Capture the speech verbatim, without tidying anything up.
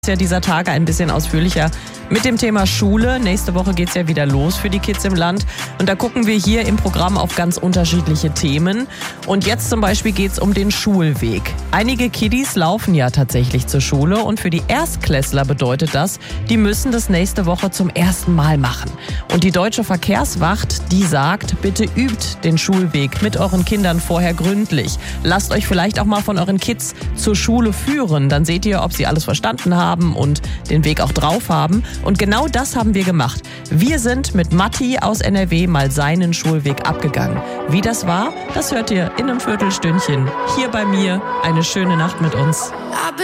Ja, dieser Tage ein bisschen ausführlicher mit dem Thema Schule. Nächste Woche geht's ja wieder los für die Kids im Land. Und da gucken wir hier im Programm auf ganz unterschiedliche Themen. Und jetzt zum Beispiel geht's um den Schulweg. Einige Kiddies laufen ja tatsächlich zur Schule. Und für die Erstklässler bedeutet das, die müssen das nächste Woche zum ersten Mal machen. Und die Deutsche Verkehrswacht, die sagt, bitte übt den Schulweg mit euren Kindern vorher gründlich. Lasst euch vielleicht auch mal von euren Kids zur Schule führen. Dann seht ihr, ob sie alles verstanden haben und den Weg auch drauf haben. Und genau das haben wir gemacht. Wir sind mit Matti aus N R W mal seinen Schulweg abgegangen. Wie das war, das hört ihr in einem Viertelstündchen hier bei mir. Eine schöne Nacht mit uns.